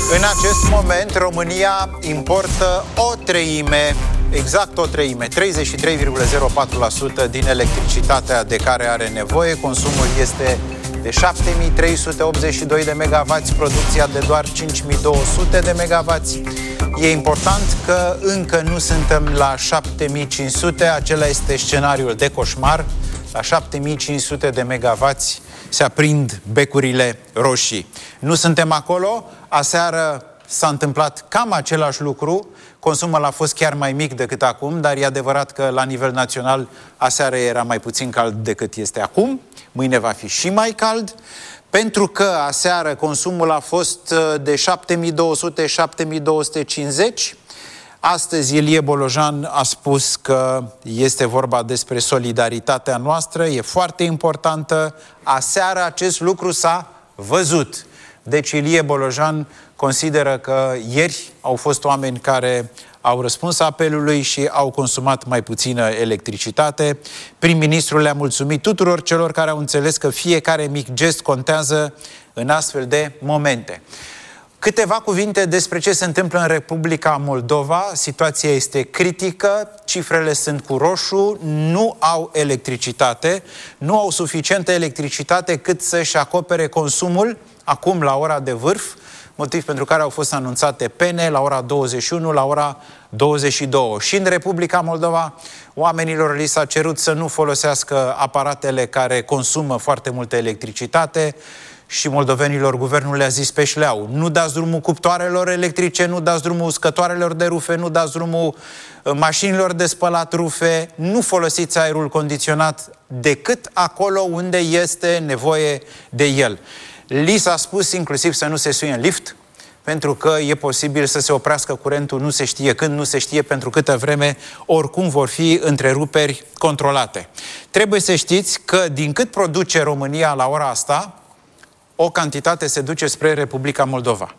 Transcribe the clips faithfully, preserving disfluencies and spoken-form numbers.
În acest moment, România importă o treime, exact o treime, treizeci și trei virgulă zero patru la sută din electricitatea de care are nevoie. Consumul este de șapte mii trei sute optzeci și doi de megawatts, producția de doar cinci mii două sute de megawatts. E important că încă nu suntem la șapte mii cinci sute, acela este scenariul de coșmar. La șapte mii cinci sute de megawatts se aprind becurile roșii. Nu suntem acolo. Aseară s-a întâmplat cam același lucru. Consumul a fost chiar mai mic decât acum, dar e adevărat că la nivel național aseară era mai puțin cald decât este acum. Mâine va fi și mai cald, pentru că aseară consumul a fost de șapte mii două sute - șapte mii două sute cincizeci. Astăzi Ilie Bolojan a spus că este vorba despre solidaritatea noastră, e foarte importantă. Aseară acest lucru s-a văzut. Deci Ilie Bolojan consideră că ieri au fost oameni care au răspuns apelului și au consumat mai puțină electricitate. Prim-ministrul le-a mulțumit tuturor celor care au înțeles că fiecare mic gest contează în astfel de momente. Câteva cuvinte despre ce se întâmplă în Republica Moldova. Situația este critică, cifrele sunt cu roșu, nu au electricitate, nu au suficientă electricitate cât să-și acopere consumul acum la ora de vârf, motiv pentru care au fost anunțate pene la ora douăzeci și unu, la ora douăzeci și două. Și în Republica Moldova oamenilor li s-a cerut să nu folosească aparatele care consumă foarte multă electricitate și moldovenilor guvernul le-a zis pe șleau: nu dați drumul cuptoarelor electrice, nu dați drumul uscătoarelor de rufe, nu dați drumul mașinilor de spălat rufe, nu folosiți aerul condiționat decât acolo unde este nevoie de el. Li s-a spus inclusiv să nu se suie în lift, pentru că e posibil să se oprească curentul, nu se știe când, nu se știe pentru câtă vreme, oricum vor fi întreruperi controlate. Trebuie să știți că din cât produce România la ora asta, o cantitate se duce spre Republica Moldova.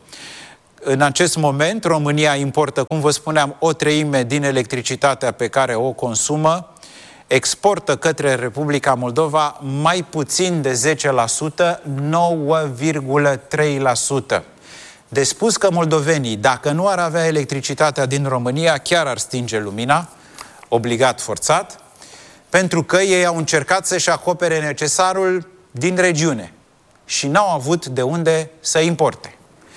În acest moment, România importă, cum vă spuneam, o treime din electricitatea pe care o consumă, exportă către Republica Moldova mai puțin de zece la sută, nouă virgulă trei la sută. De spus că moldovenii, dacă nu ar avea electricitatea din România, chiar ar stinge lumina, obligat, forțat, pentru că ei au încercat să-și acopere necesarul din regiune și n-au avut de unde să importe.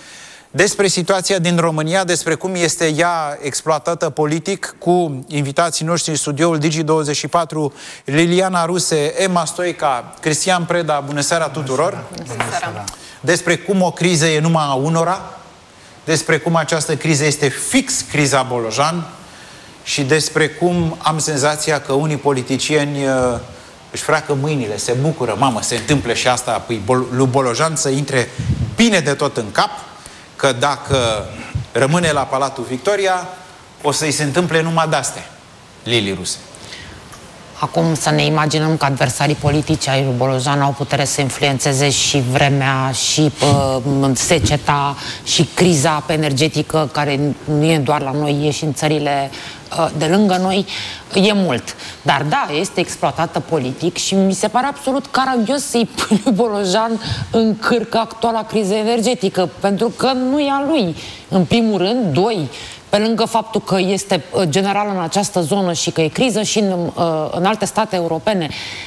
Despre situația din România, despre cum este ea exploatată politic, cu invitații noștri în studioul Digi douăzeci și patru, Liliana Ruse, Emma Stoica, Cristian Preda, bună seara tuturor! Bună seara! Despre cum o criză e numai a unora, despre cum această criză este fix criza Bolojan și despre cum am senzația că unii politicieni uh, își freacă mâinile, se bucură, mamă, se întâmplă și asta, păi lui Bolojan să intre bine de tot în cap, că dacă rămâne la Palatul Victoria, o să-i se întâmple numai de-astea. Lili Ruse. Acum să ne imaginăm că adversarii politici ai lui Bolojan au putere să influențeze și vremea, și uh, seceta, și criza energetică, care nu e doar la noi, e și în țările uh, de lângă noi, e mult. Dar da, este exploatată politic și mi se pare absolut caragios să-i pui lui Bolojan în cârcă actuala criză energetică, pentru că nu e a lui. În primul rând, doi, pe lângă faptul că este general în această zonă și că e criză și în, în alte state europene,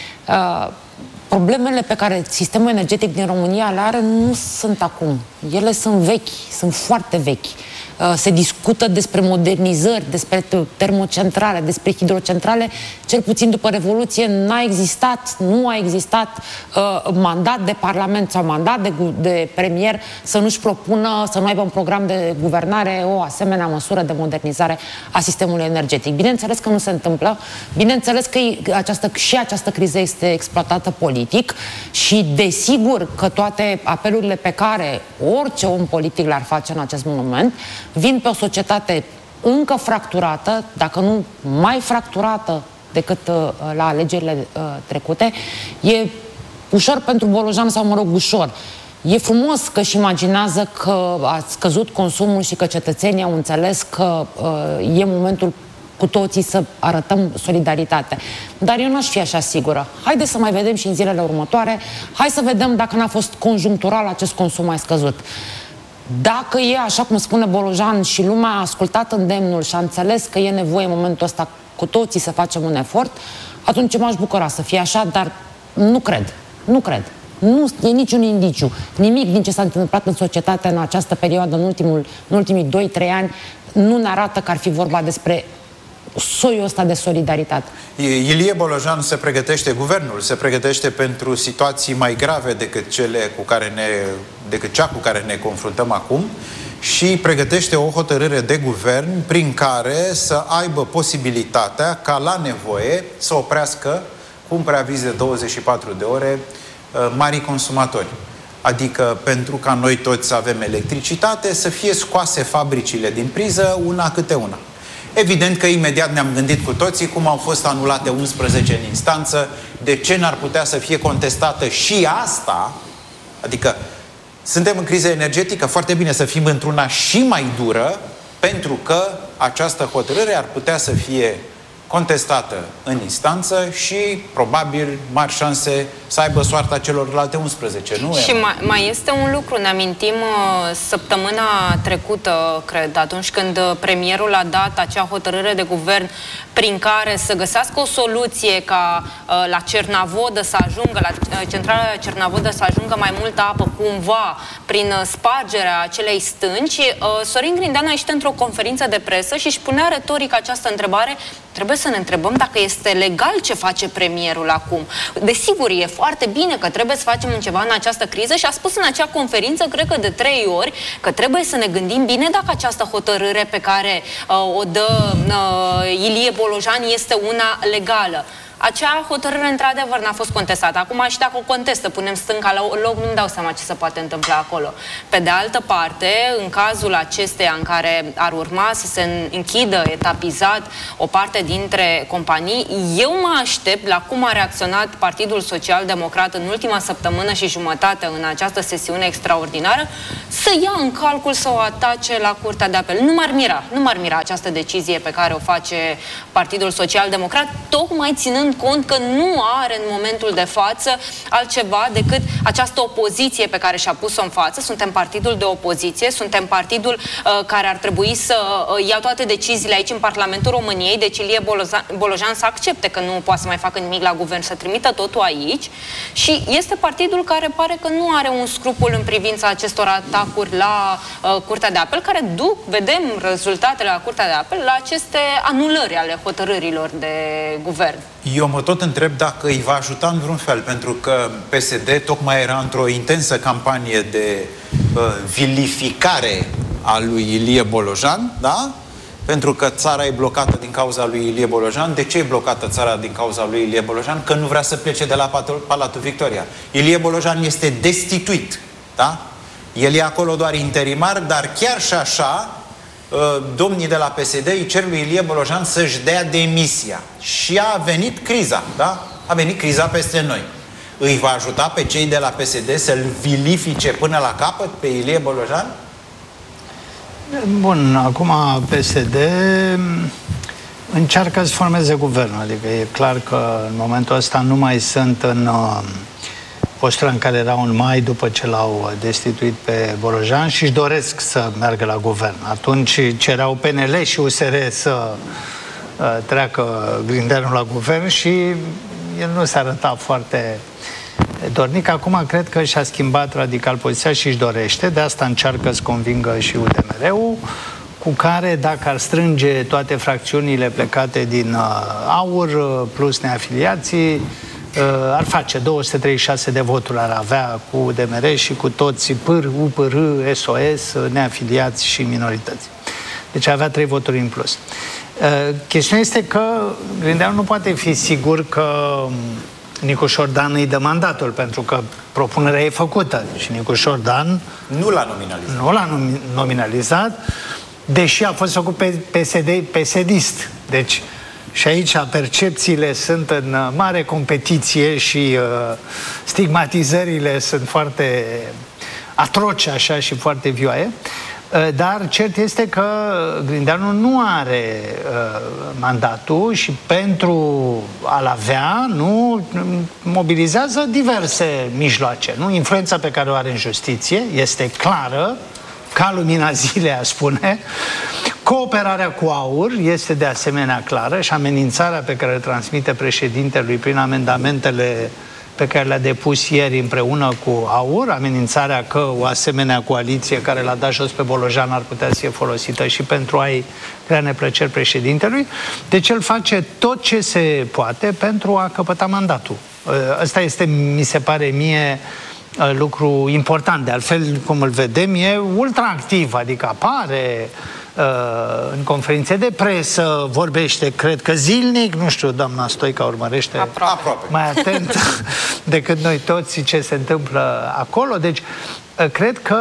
problemele pe care sistemul energetic din România le are nu sunt acum. Ele sunt vechi, sunt foarte vechi. Se discută despre modernizări, despre termocentrale, despre hidrocentrale. Cel puțin după Revoluție n-a existat, nu a existat uh, mandat de parlament sau mandat de, de premier să nu-și propună, să nu aibă un program de guvernare o asemenea măsură de modernizare a sistemului energetic. Bineînțeles că nu se întâmplă, bineînțeles că această, și această criză este exploatată politic și desigur că toate apelurile pe care orice om politic le-ar face în acest moment vin pe o societate încă fracturată, dacă nu mai fracturată decât uh, la alegerile uh, trecute. E ușor pentru Bolojan, sau mă rog, ușor. E frumos că își imaginează că a scăzut consumul și că cetățenii au înțeles că uh, e momentul cu toții să arătăm solidaritate. Dar eu n-aș fi așa sigură. Haideți să mai vedem și în zilele următoare. Hai să vedem dacă n-a fost conjunctural acest consum mai scăzut. Dacă e așa cum spune Bolojan și lumea a ascultat îndemnul și a înțeles că e nevoie în momentul ăsta cu toții să facem un efort, atunci m-aș bucura să fie așa, dar nu cred. Nu cred. Nu e niciun indiciu. Nimic din ce s-a întâmplat în societate în această perioadă, în, ultimul, în ultimii doi trei ani, nu ne arată că ar fi vorba despre soiul ăsta de solidaritate. Ilie Bolojan se pregătește, guvernul se pregătește pentru situații mai grave decât cele cu care ne, decât cea cu care ne confruntăm acum și pregătește o hotărâre de guvern prin care să aibă posibilitatea ca la nevoie să oprească cu un preaviz de douăzeci și patru de ore marii consumatori. Adică pentru ca noi toți să avem electricitate, să fie scoase fabricile din priză una câte una. Evident că imediat ne-am gândit cu toții cum au fost anulate unsprezece în instanță, de ce n-ar putea să fie contestată și asta, adică suntem în criză energetică, foarte bine să fim într-una și mai dură, pentru că această hotărâre ar putea să fie contestată în instanță și probabil mari șanse să aibă soarta celorlalte unsprezece, nu? Și mai, mai este un lucru, ne amintim săptămâna trecută, cred, atunci când premierul a dat acea hotărâre de guvern prin care să găsească o soluție ca la Cernavodă să ajungă, la centrala Cernavodă să ajungă mai multă apă cumva prin spargerea acelei stânci, Sorin Grindeanu a ieșit într-o conferință de presă și își punea retoric această întrebare: trebuie să ne întrebăm dacă este legal ce face premierul acum. Desigur, e foarte bine că trebuie să facem ceva în această criză și a spus în acea conferință, cred că de trei ori, că trebuie să ne gândim bine dacă această hotărâre pe care uh, o dă uh, Ilie Bolojan este una legală. Acea hotărâre, într-adevăr, n-a fost contestată. Acum, și dacă o contestă, punem stânca la loc, nu-mi dau seama ce se poate întâmpla acolo. Pe de altă parte, în cazul acesteia în care ar urma să se închidă etapizat o parte dintre companii, eu mă aștept la cum a reacționat Partidul Social Democrat în ultima săptămână și jumătate în această sesiune extraordinară, să ia în calcul să o atace la Curtea de Apel. Nu m-ar mira, nu m-ar mira această decizie pe care o face Partidul Social Democrat, tocmai ținând cont că nu are în momentul de față altceva decât această opoziție pe care și-a pus-o în față. Suntem partidul de opoziție, suntem partidul uh, care ar trebui să uh, ia toate deciziile aici în Parlamentul României, deci Ilie Bolojan să accepte că nu poate să mai facă nimic la guvern, să trimită totul aici, și este partidul care pare că nu are un scrupul în privința acestor atacuri la uh, Curtea de Apel, care duc, vedem rezultatele la Curtea de Apel, la aceste anulări ale hotărârilor de guvern. Eu mă tot întreb dacă îi va ajuta în vreun fel, pentru că P S D tocmai era într-o intensă campanie de uh, vilificare a lui Ilie Bolojan, da? Pentru că țara e blocată din cauza lui Ilie Bolojan. De ce e blocată țara din cauza lui Ilie Bolojan? Că nu vrea să plece de la Palatul Victoria. Ilie Bolojan este destituit, da? El e acolo doar interimar, dar chiar și așa domnii de la P S D îi cer lui Ilie Bolojan să-și dea demisia. Și a venit criza, da? A venit criza peste noi. Îi va ajuta pe cei de la P S D să-l vilifice până la capăt pe Ilie Bolojan? Bun, acum P S D încearcă să formeze guvernul. Adică e clar că în momentul ăsta nu mai sunt în postura în care erau în mai, după ce l-au destituit pe Bolojan, și își doresc să meargă la guvern. Atunci cereau P N L și U S R să uh, treacă Grindeanu la guvern și el nu se arăta foarte dornic. Acum cred că și-a schimbat radical poziția și își dorește. De asta încearcă să convingă și U D M R-ul, cu care, dacă ar strânge toate fracțiunile plecate din uh, AUR plus neafiliații, ar face două sute treizeci și șase de voturi, ar avea cu U D M R și cu toți P R, U P R, S O S, neafiliați și minorități. Deci avea trei voturi în plus. Chestiunea este că Grindeanu nu poate fi sigur că Nicușor Dan îi dă mandatul, pentru că propunerea e făcută și Nicușor Dan nu l-a nominalizat. Nu l-a nominalizat, deși a fost făcut pe P S D, P S D-ist. Deci și aici percepțiile sunt în mare competiție și uh, stigmatizările sunt foarte atroce așa și foarte vioaie. Uh, dar cert este că Grindeanu nu are uh, mandatul și pentru a-l avea nu mobilizează diverse mijloace. Nu? Influența pe care o are în justiție este clară, ca lumina zilei, a spune. Cooperarea cu AUR este de asemenea clară și amenințarea pe care le transmite președintelui prin amendamentele pe care le-a depus ieri împreună cu AUR, amenințarea că o asemenea coaliție care l-a dat jos pe Bolojan ar putea să fie folosită și pentru a-i crea neplăceri președintelui. Deci el face tot ce se poate pentru a căpăta mandatul. Ăsta este, mi se pare mie, lucru important. De altfel, cum îl vedem, e ultra activ, adică apare în conferințe de presă, vorbește, cred că zilnic, nu știu, doamna Stoica urmărește Aproape. mai atent decât noi toți ce se întâmplă acolo. Deci, cred că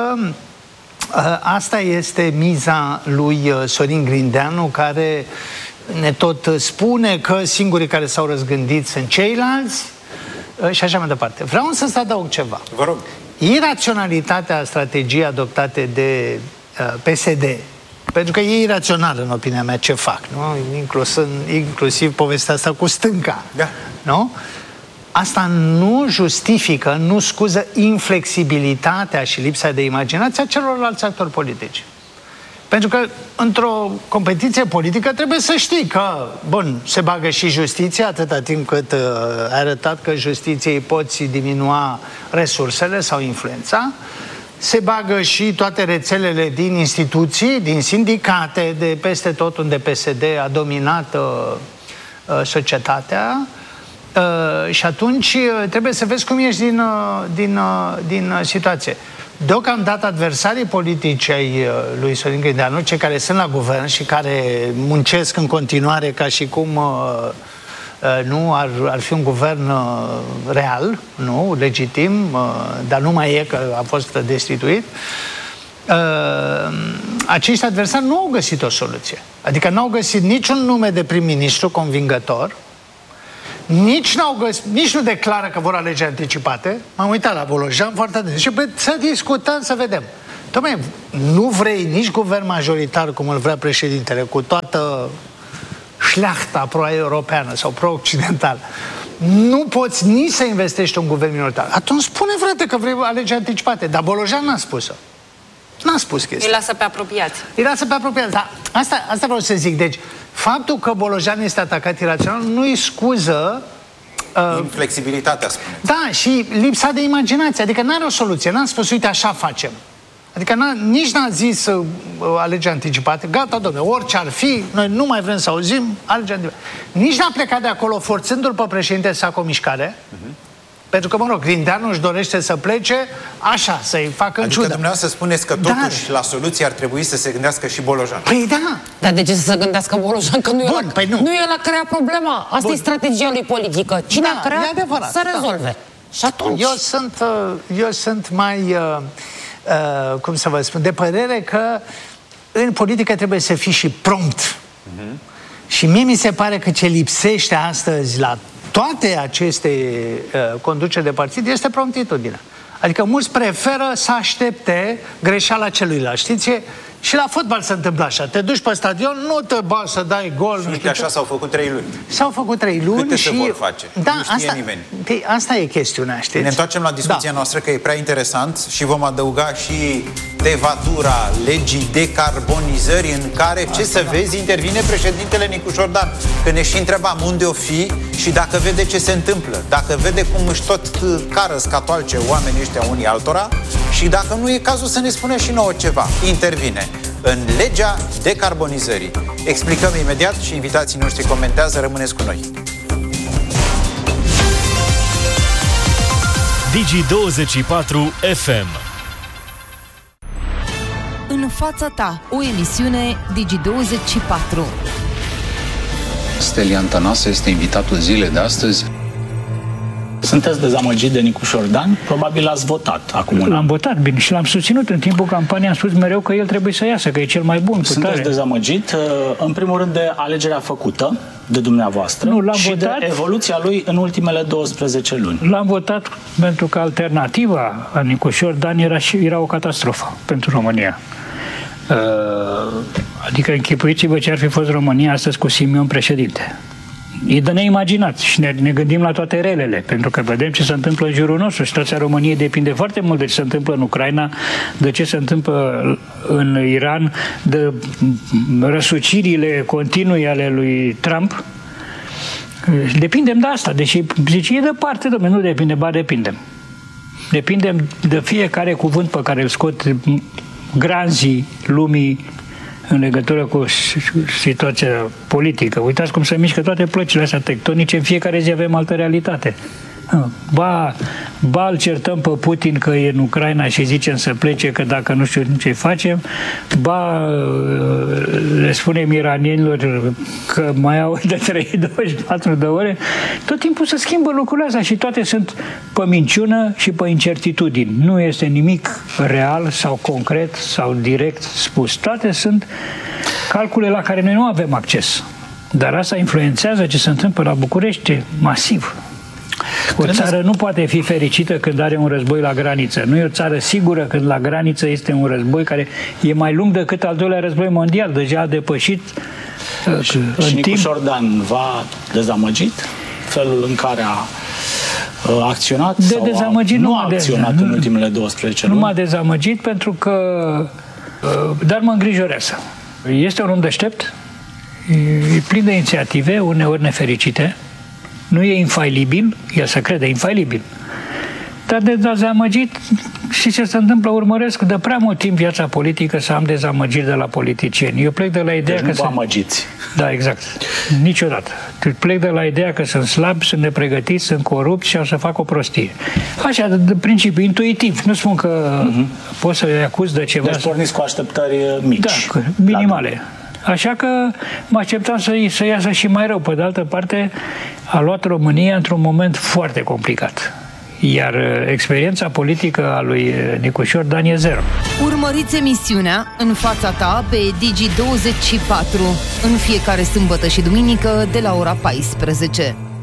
asta este miza lui Sorin Grindeanu, care ne tot spune că singurii care s-au răzgândit sunt ceilalți și așa mai departe. Vreau să să adaug ceva. Vă rog. Iraționalitatea strategiei adoptate de P S D, pentru că e irațional, în opinia mea, ce fac, nu? Inclusiv, inclusiv povestea asta cu stânca. Da. Nu? Asta nu justifică, nu scuză inflexibilitatea și lipsa de imaginație a celorlalți actori politici. Pentru că într-o competiție politică trebuie să știi că, bun, se bagă și justiția atâta timp cât uh, ai arătat că justiției poți diminua resursele sau influența. Se bagă și toate rețelele din instituții, din sindicate, de peste tot unde P S D a dominat uh, societatea. Uh, și atunci uh, trebuie să vezi cum ești din, uh, din, uh, din uh, situație. Deocamdată adversarii politici ai uh, lui Sorin Grindeanu, cei care sunt la guvern și care muncesc în continuare ca și cum uh, uh, nu ar, ar fi un guvern uh, real, nu, legitim, uh, dar nu mai e, că a fost destituit, uh, acești adversari nu au găsit o soluție. Adică n-au găsit niciun nume de prim-ministru convingător, nici, n-au găsit, nici nu declară că vor alegeri anticipate. M-am uitat la Bolojan foarte des. Și să discutăm, să vedem. Dom'le, nu vrei nici guvern majoritar cum îl vrea președintele, cu toată șleachta pro-europeană sau pro-occidentală. Nu poți nici să investești un guvern minoritar. Atunci spune, frate, că vrei alegeri anticipate. Dar Bolojan n-a spus-o. N-a spus chestia. Îi lasă pe apropiați. Îi lasă pe apropiați, dar asta, asta vreau să zic. Deci, faptul că Bolojan este atacat irațional nu-i scuză uh, inflexibilitatea, spune. Da, și lipsa de imaginație. Adică n-are o soluție. N-a spus, uite, așa facem. Adică n-a, nici n-a zis uh, alegeri anticipate. Gata, dom'le, orice ar fi, noi nu mai vrem să auzim alegeri anticipate. Nici n-a plecat de acolo forțându-l pe președinte să facă o mișcare. Uh-huh. Pentru că, mă rog, Grindeanu își dorește să plece așa, să-i facă în adică ciudă. dumneavoastră spuneți că totuși Dar... la soluție ar trebui să se gândească și Bolojan. Păi da. Dar de ce să se gândească Bolojan? Că nu e la, păi nu. nu e la crea problema. Asta Bun. e strategia lui politică. Cine da, a creat, adevărat, să da. rezolve. Și atunci... Eu sunt, eu sunt mai, uh, uh, cum să vă spun, de părere că în politică trebuie să fii și prompt. Uh-huh. Și mie mi se pare că ce lipsește astăzi la toate aceste uh, conduceri de partid este promptitudinea. Adică mulți preferă să aștepte greșeala celuilalt. Știți? Și la fotbal se întâmplă așa. Te duci pe stadion, nu te bagi să dai gol. Și uite, așa s-au făcut trei luni. S-au făcut trei luni. Câte și... se vor face? Da, nu știe asta, nimeni. Pe, asta e chestiunea, știți? Ne întoarcem la discuția da. noastră, că e prea interesant și vom adăuga și tevatura legii decarbonizării, în care, asta, ce să da. vezi, intervine președintele Nicu Șordan. Că ne și întrebam unde o fi și dacă vede ce se întâmplă. Dacă vede cum își tot cară scatoalce oamenii ăștia unii altora și dacă nu e cazul să ne spună și nouă ceva. Intervine în legea decarbonizării. Explicăm imediat și invitații noștri comentează. Rămâneți cu noi. Digi douăzeci și patru F M. În fața ta, o emisiune Digi douăzeci și patru. Stelian Tănase este invitatul zilei de astăzi. Sunteți dezamăgit de Nicu Șordan? Probabil l-ați votat acum un an. L-am votat, bine, și l-am susținut în timpul campaniei, am spus mereu că el trebuie să iasă, că e cel mai bun. Sunteți dezamăgit, în primul rând, de alegerea făcută de dumneavoastră nu, l-am și votat, de evoluția lui în ultimele douăsprezece luni. L-am votat pentru că alternativa a Nicu Șordan era, și, era o catastrofă pentru România. Adică închipuiți-vă ce ar fi fost România astăzi cu Simion președinte. e de neimaginat și ne, ne gândim la toate relele, pentru că vedem ce se întâmplă în jurul nostru. Situația României depinde foarte mult de ce se întâmplă în Ucraina, de ce se întâmplă în Iran, de răsucirile continue ale lui Trump. Depindem de asta, deși zice, e departe, domnule, nu depinde, ba depindem. Depindem de fiecare cuvânt pe care îl scot granzii lumii în legătură cu situația politică. Uitați cum se mișcă toate plăcile astea tectonice, în fiecare zi avem altă realitate. Ba, ba îl certăm pe Putin că e în Ucraina și zicem să plece, că dacă nu știu ce facem, ba le spunem iranienilor că mai au de trei douăzeci și patru de ore. Tot timpul se schimbă lucrurile astea și toate sunt pe minciună și pe incertitudini. Nu este nimic real sau concret sau direct spus. Toate sunt calcule la care noi nu avem acces. Dar asta influențează ce se întâmplă la București masiv. O țară nu poate fi fericită când are un război la graniță. Nu e o țară sigură când la graniță este un război care e mai lung decât al doilea război mondial. Deja a depășit și, în și Nicu Șordan v-a dezamăgit felul în care a uh, acționat de sau dezamăgit a, nu nu a acționat de, în ultimele douăsprezece luni? Nu m-a dezamăgit pentru că uh, dar mă îngrijorează. Este un om deștept, e plin de inițiative, uneori nefericite. Nu e infailibil, el se crede infailibil. Dar de dezamăgit, și ce se întâmplă, urmăresc de prea mult timp viața politică să am dezamăgiri de la politicieni. Eu plec de la ideea deci că... nu vă amăgiți. Da, exact. Niciodată. Plec de la ideea că sunt slabi, sunt nepregătiți, sunt corupți și o să fac o prostie. Așa, de, de principiu, intuitiv. Nu spun că uh-huh. pot să-i acuz de ceva. Deci porniți cu așteptări mici. Da, minimale. Așa că mă așteptam să, să iasă și mai rău. Pe de altă parte, a luat România într-un moment foarte complicat. Iar experiența politică a lui Nicu Șordan e zero. Urmăriți emisiunea În fața ta pe Digi douăzeci și patru în fiecare sâmbătă și duminică de la ora paisprezece.